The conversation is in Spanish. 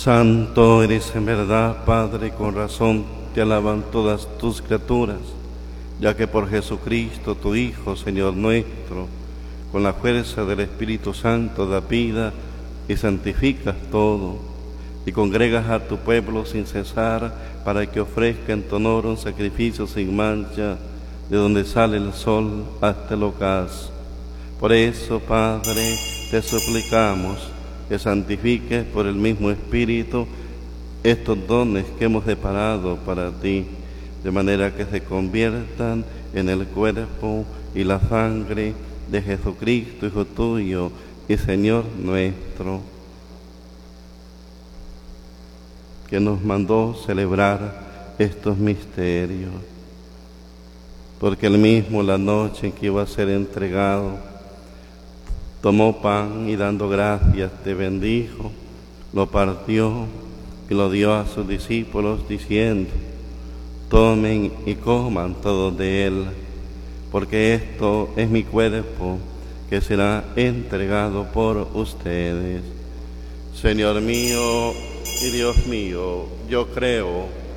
Santo eres en verdad, Padre, con razón te alaban todas tus criaturas, ya que por Jesucristo, tu Hijo, Señor nuestro, con la fuerza del Espíritu Santo da vida y santificas todo, y congregas a tu pueblo sin cesar para que ofrezca en tu honor un sacrificio sin mancha, de donde sale el sol hasta el ocaso. Por eso, Padre, te suplicamos que santifiques por el mismo Espíritu estos dones que hemos deparado para ti, de manera que se conviertan en el cuerpo y la sangre de Jesucristo, Hijo tuyo y Señor nuestro, que nos mandó celebrar estos misterios. Porque él mismo, la noche en que iba a ser entregado, tomó pan y dando gracias te bendijo, lo partió y lo dio a sus discípulos diciendo: tomen y coman todos de él, porque esto es mi cuerpo que será entregado por ustedes. Señor mío y Dios mío, yo creo